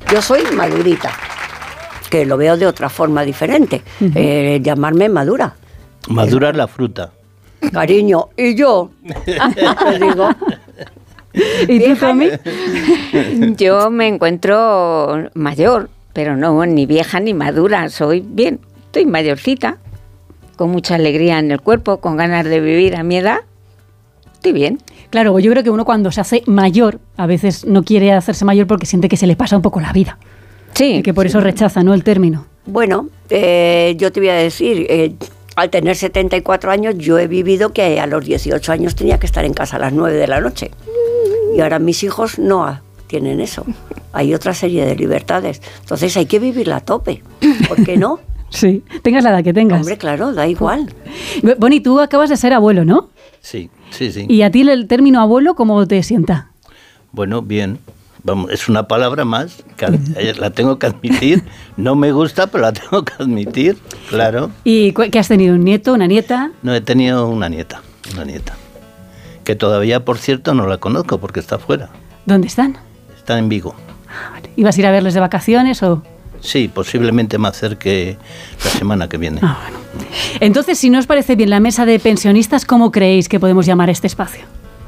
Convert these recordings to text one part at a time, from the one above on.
Yo soy madurita, que lo veo de otra forma diferente. Llamarme madura. Madura es la fruta. Cariño, y yo, te digo. ¿Y tú, Tommy? Yo me encuentro mayor, pero no ni vieja ni madura. Soy bien, estoy mayorcita, con mucha alegría en el cuerpo, con ganas de vivir a mi edad. Estoy bien. Claro, yo creo que uno cuando se hace mayor, a veces no quiere hacerse mayor porque siente que se le pasa un poco la vida. Sí. Y que por eso rechaza, ¿no?, el término. Bueno, yo te voy a decir, al tener 74 años, yo he vivido que a los 18 años tenía que estar en casa a las 9 de la noche. Y ahora mis hijos no tienen eso. Hay otra serie de libertades. Entonces hay que vivirla a tope. ¿Por qué no? Sí, tengas la edad que tengas. Hombre, claro, da igual. Boni, tú acabas de ser abuelo, ¿no? Sí, sí, sí. ¿Y a ti el término abuelo cómo te sienta? Bueno, bien. Vamos, es una palabra más, que la tengo que admitir. No me gusta, pero la tengo que admitir, claro. ¿Y qué has tenido? ¿Un nieto, una nieta? No, he tenido una nieta. Que todavía, por cierto, no la conozco porque está fuera. ¿Dónde están? Está en Vigo. ¿Ibas a ir a verles de vacaciones o...? Sí, posiblemente me acerque la semana que viene. Ah, bueno. Entonces, si no os parece bien la mesa de pensionistas, ¿cómo creéis que podemos llamar este espacio?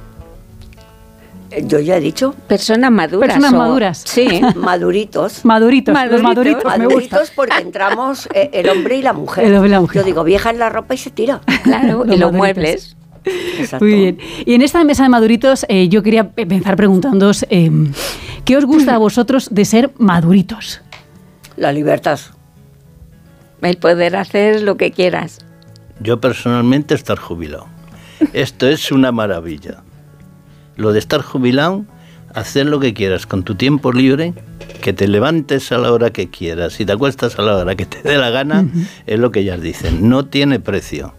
Yo ya he dicho. Personas maduras. Personas maduras. Sí. Maduritos. Maduritos, los maduritos, me gusta. Maduritos porque entramos el hombre y la mujer. El hombre y la mujer. Yo digo, vieja en la ropa y se tira. Claro, y los muebles. Exacto. Muy bien. Y en esta mesa de maduritos yo quería empezar preguntándoos ¿qué os gusta a vosotros de ser maduritos? La libertad. El poder hacer lo que quieras. Yo personalmente estar jubilado. Esto es una maravilla. Lo de estar jubilado, hacer lo que quieras con tu tiempo libre, que te levantes a la hora que quieras y te acuestas a la hora que te dé la gana, es lo que ellas dicen. No tiene precio.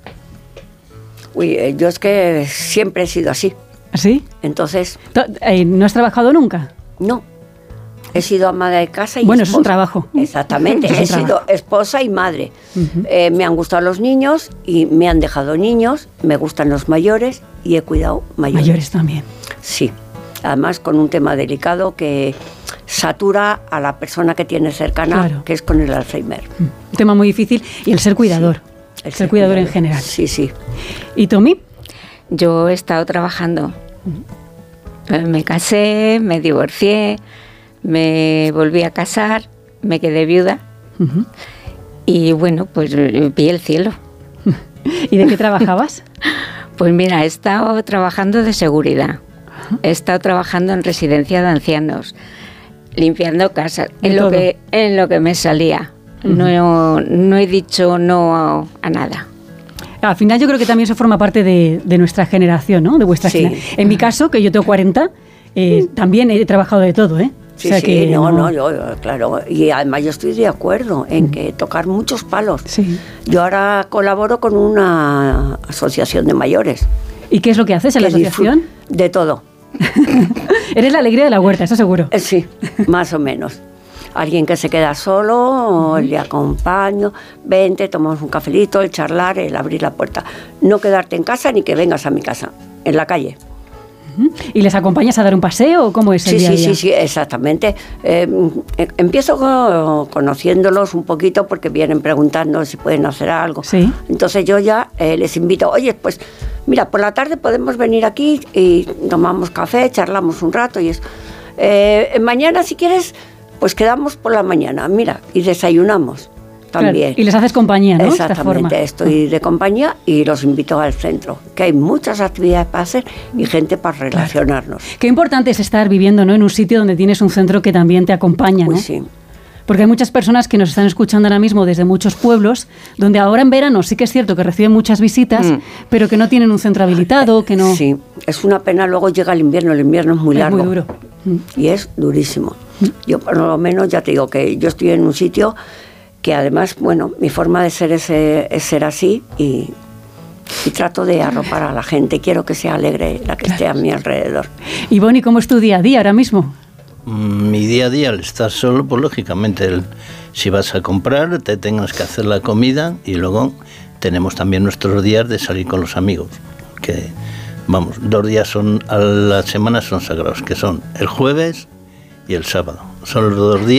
Uy, yo es que siempre he sido así. ¿Sí? Entonces... ¿No has trabajado nunca? No. He sido ama de casa y bueno, esposa. Eso es un trabajo. Exactamente. He sido esposa y madre. Me han gustado los niños y me han dejado niños. Me gustan los mayores y he cuidado mayores. Mayores también. Sí. Además, con un tema delicado que satura a la persona que tiene cercana, claro, que es con el Alzheimer. Un tema muy difícil. Y el ser cuidador. Sí. El ser cuidador en general. Sí, sí. ¿Y Tommy? Yo he estado trabajando. Me casé, me divorcié, me volví a casar, me quedé viuda y bueno, pues vi el cielo. ¿Y de qué trabajabas? Pues mira, he estado trabajando de seguridad, he estado trabajando en residencia de ancianos, limpiando casas, en lo que me salía. No he dicho no a nada. Al final yo creo que también eso forma parte de nuestra generación, ¿no? De vuestra generación. En mi caso, que yo tengo 40, también he trabajado de todo, ¿eh? Sí, o sea sí, que yo, claro. Y además yo estoy de acuerdo en que tocar muchos palos. Sí. Yo ahora colaboro con una asociación de mayores. ¿Y qué es lo que haces en la asociación? De todo. Eres la alegría de la huerta, eso seguro. Sí, más o menos. Alguien que se queda solo, le acompaño, vente, tomamos un cafelito, el charlar, el abrir la puerta. No quedarte en casa ni que vengas a mi casa, en la calle. ¿Y les acompañas a dar un paseo o cómo es el día a día? Sí, exactamente. Empiezo conociéndolos un poquito porque vienen preguntando si pueden hacer algo. Sí. Entonces yo ya les invito, oye, pues mira, por la tarde podemos venir aquí y tomamos café, charlamos un rato y eso. Mañana, si quieres, pues quedamos por la mañana, mira, y desayunamos también. Claro, y les haces compañía, ¿no? Exactamente, estoy de compañía y los invito al centro, que hay muchas actividades para hacer y gente para relacionarnos. Qué importante es estar viviendo, ¿no?, en un sitio donde tienes un centro que también te acompaña, ¿no? Pues sí. Porque hay muchas personas que nos están escuchando ahora mismo desde muchos pueblos, donde ahora en verano sí que es cierto que reciben muchas visitas, pero que no tienen un centro habilitado, que no... Sí, es una pena, luego llega el invierno es muy largo. Es muy duro. Y es durísimo. Yo por lo menos ya te digo que yo estoy en un sitio que además, bueno, mi forma de ser es ser así y trato de arropar a la gente. Quiero que sea alegre la que esté a mi alrededor. Y Boni, ¿cómo es tu día a día ahora mismo? Mi día a día, al estar solo, pues lógicamente, si vas a comprar, te tengas que hacer la comida y luego tenemos también nuestros días de salir con los amigos, que, vamos, 2 días a la semana son sagrados, que son el jueves y el sábado. Son los 2 días